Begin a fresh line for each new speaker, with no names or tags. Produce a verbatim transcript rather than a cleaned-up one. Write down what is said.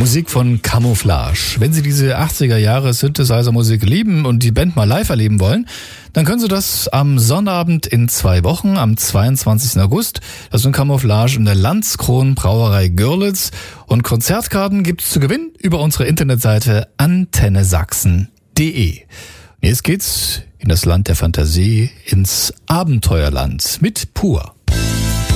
Musik von Camouflage. Wenn Sie diese achtziger Jahre Synthesizer-Musik lieben und die Band mal live erleben wollen, dann können Sie das am Sonnabend in zwei Wochen, am zweiundzwanzigsten August. Das sind Camouflage in der Landskron Brauerei Görlitz. Und Konzertkarten gibt's zu gewinnen über unsere Internetseite antenne sachsen punkt de. Jetzt geht's in das Land der Fantasie, ins Abenteuerland mit Pur.